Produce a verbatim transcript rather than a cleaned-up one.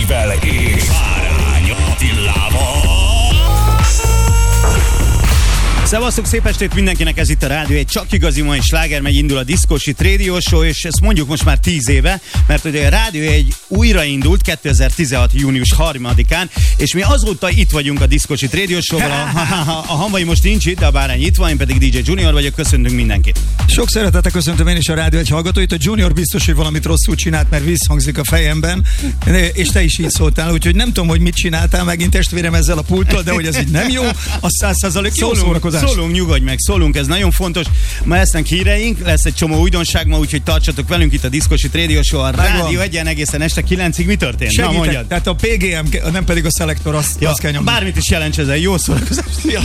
Gergővel és Bárány Attilával. Szevasztok, szép estét mindenkinek, ez itt a rádió, egy csak igazi mai sláger, megy indul a Disco Shit Radio Show, és ezt mondjuk most már tíz éve, mert ugye a rádió egy újraindult kétezer-tizenhat. június harmadikán, és mi azóta itt vagyunk a Disco Shit Radio Show-val, a, a, a, a Hamvai most nincs itt, de a Bárány itt van, én pedig dé dzsé Junior vagyok, köszöntünk mindenkit. Sok szeretettel köszöntöm én is a rádió egy hallgatóit, a Junior biztos, hogy valamit rosszul csinált, mert visszhangzik a fejemben, és te is így szóltál, úgyhogy nem tudom, hogy mit csináltál megint testvérem ezzel a pulttal, de hogy ez így nem jó, a száz százalék jó szórakozás. Szólunk, nyugodj meg, szólunk, ez nagyon fontos. Ma lesznek híreink, lesz egy csomó újdonság ma, úgyhogy tartsatok velünk itt a Disco Shit Radio Show, a rádió egyen egészen este kilencig. Mi történt? Segítek, na, tehát a pé gé em, nem pedig a szelektor, azt, ja, azt kell nyomni. Bármit is jelents ezzel, jó szórakozást.